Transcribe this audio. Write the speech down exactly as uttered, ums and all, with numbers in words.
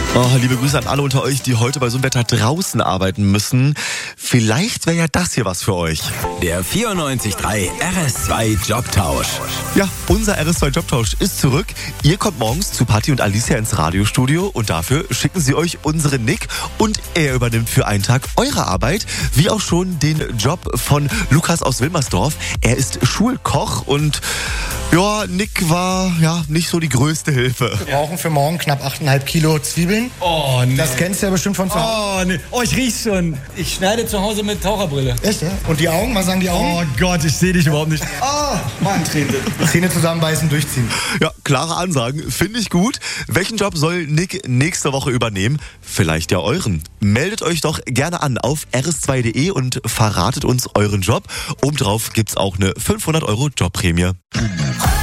Oh, liebe Grüße an alle unter euch, die heute bei so einem Wetter draußen arbeiten müssen. Vielleicht wäre ja das hier was für euch. Der vierundneunzig Komma drei R S zwei Jobtausch. Ja, unser R S zwei Jobtausch ist zurück. Ihr kommt morgens zu Patti und Alicia ins Radiostudio und dafür schicken sie euch unseren Nick und er übernimmt für einen Tag eure Arbeit, wie auch schon den Job von Lukas aus Wilmersdorf. Er ist Schulkoch und ja, Nick war ja nicht so die größte Hilfe. Wir brauchen für morgen knapp acht Komma fünf Kilo Zwiebeln. Oh, nee. Das kennst du ja bestimmt von zu Hause. Oh, nee. Oh, ich riech's schon. Ich schneide zu Hause mit Taucherbrille. Echt, ja? Und die Augen, was sagen die Augen? Oh Gott, ich sehe dich überhaupt nicht. Oh, Mann, Träne. Zähne zusammenbeißen, durchziehen. Ja, klare Ansagen, finde ich gut. Welchen Job soll Nick nächste Woche übernehmen? Vielleicht ja euren. Meldet euch doch gerne an auf r s zwei punkt d e und verratet uns euren Job. Obendrauf gibt's auch eine fünfhundert Euro Jobprämie.